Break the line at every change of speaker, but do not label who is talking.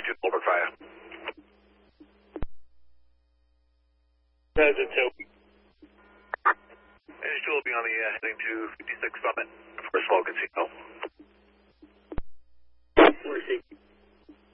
22 Goldberg 5.
That's a 2.
And 2 will be on the heading to 56 Summit for Slow Casino.